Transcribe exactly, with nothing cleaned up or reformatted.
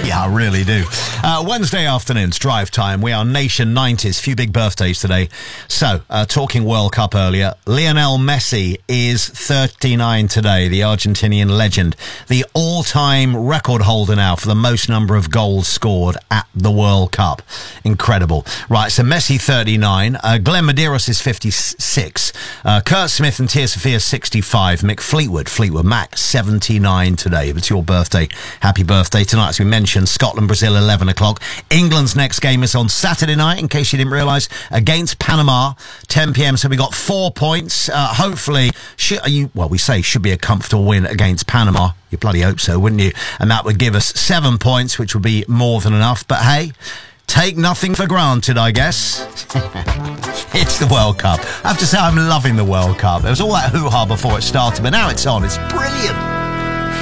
Yeah, I really do. Uh, Wednesday afternoons, drive time. We are Nation nineties. Few big birthdays today. So, uh, talking World Cup earlier, Lionel Messi is thirty-nine today, the Argentinian legend. The all-time record holder now for the most number of goals scored at the World Cup. Incredible. Right, so Messi thirty-nine. Uh, Glenn Medeiros is fifty-six. Uh, Kurt Smith and Tia Sophia sixty-five. Mick Fleetwood, Fleetwood Mac, seventy-nine today. If it's your birthday, happy birthday tonight. As we mentioned, Scotland, Brazil, eleven o'clock. England's next game is on Saturday night, in case you didn't realise, against Panama, ten p.m. So we got four points. Uh, hopefully, should, you, well, we say should be a comfortable win against Panama. You bloody hope so, wouldn't you? And that would give us seven points, which would be more than enough. But hey, take nothing for granted, I guess. It's the World Cup. I have to say, I'm loving the World Cup. There was all that hoo-ha before it started, but now it's on. It's brilliant.